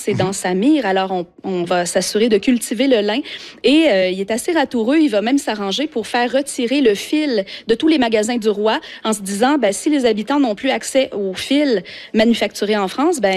c'est dans sa mire. Alors, on va s'assurer de cultiver le lin. Et il est assez ratoureux. Il va même s'arranger pour faire retirer le fil de tous les magasins du roi en se disant, si les habitants n'ont plus accès au fil manufacturé en France,